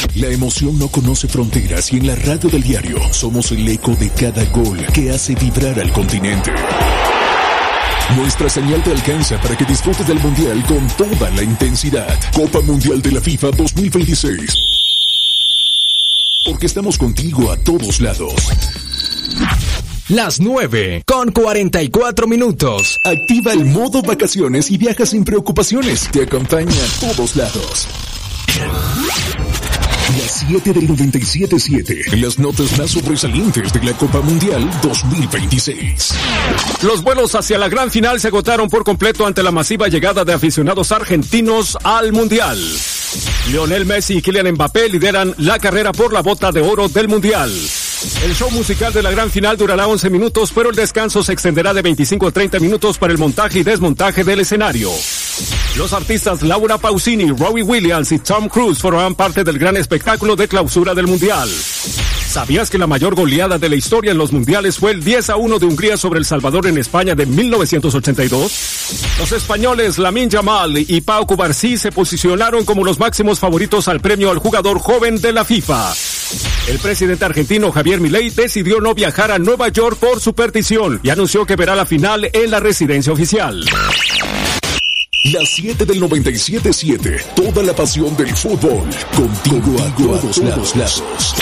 La emoción no conoce fronteras y en la radio del diario somos el eco de cada gol que hace vibrar al continente. Nuestra señal te alcanza para que disfrutes del Mundial con toda la intensidad. Copa Mundial de la FIFA 2026. Porque estamos contigo a todos lados. Las 9:44. Activa el modo vacaciones y viaja sin preocupaciones. Te acompaña a todos lados. Las 7 del 97.7. Las notas más sobresalientes de la Copa Mundial 2026. Los vuelos hacia la gran final se agotaron por completo ante la masiva llegada de aficionados argentinos al Mundial. Lionel Messi y Kylian Mbappé lideran la carrera por la bota de oro del Mundial. El show musical de la gran final durará 11 minutos, pero el descanso se extenderá de 25 a 30 minutos para el montaje y desmontaje del escenario. Los artistas Laura Pausini, Robbie Williams y Tom Cruise formarán parte del gran espectáculo de clausura del Mundial. ¿Sabías que la mayor goleada de la historia en los mundiales fue el 10-1 de Hungría sobre El Salvador en España de 1982? Los españoles Lamine Yamal y Pau Cubarsí se posicionaron como los máximos favoritos al premio al jugador joven de la FIFA. El presidente argentino Javier Milei decidió no viajar a Nueva York por superstición y anunció que verá la final en la residencia oficial. Las 7 del 97.7. Toda la pasión del fútbol. Contigo a todos lados.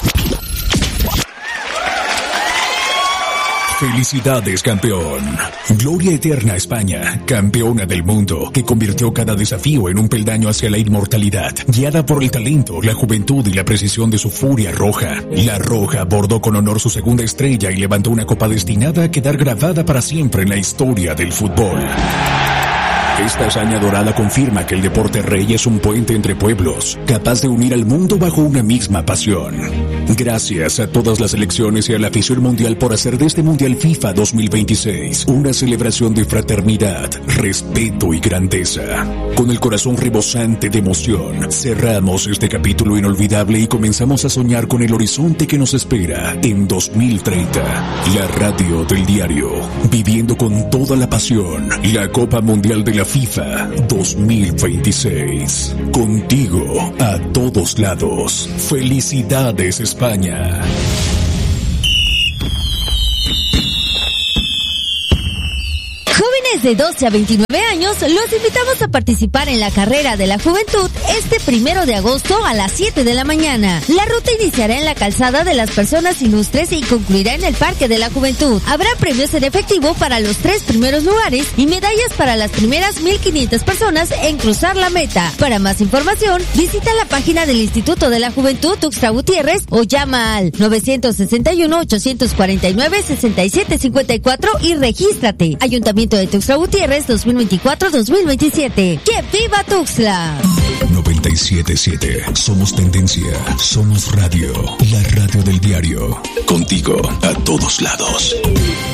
Felicidades, campeón. Gloria eterna a España, campeona del mundo, que convirtió cada desafío en un peldaño hacia la inmortalidad. Guiada por el talento, la juventud y la precisión de su furia roja. La Roja bordó con honor su segunda estrella y levantó una copa destinada a quedar grabada para siempre en la historia del fútbol. Esta hazaña dorada confirma que el deporte rey es un puente entre pueblos, capaz de unir al mundo bajo una misma pasión. Gracias a todas las selecciones y a la afición mundial por hacer de este Mundial FIFA 2026 una celebración de fraternidad, respeto y grandeza. Con el corazón rebosante de emoción, cerramos este capítulo inolvidable y comenzamos a soñar con el horizonte que nos espera en 2030. La radio del diario, viviendo con toda la pasión la Copa Mundial de la FIFA 2026. Contigo a todos lados. Felicidades, España. Jóvenes de 12 a 29 años, los invitamos a participar en la Carrera de la Juventud este 1 de agosto a las 7 de la mañana. La ruta iniciará en la calzada de las personas ilustres y concluirá en el Parque de la Juventud. Habrá premios en efectivo para los 3 primeros lugares y medallas para las primeras 1,500 personas en cruzar la meta. Para más información, visita la página del Instituto de la Juventud Tuxtla Gutiérrez o llama al 961-849-6754 y regístrate. Ayuntamiento de Tuxtla Gutiérrez 2024-2027. ¡Que viva Tuxtla! 97.7. Somos tendencia. Somos radio. La radio del diario. Contigo a todos lados.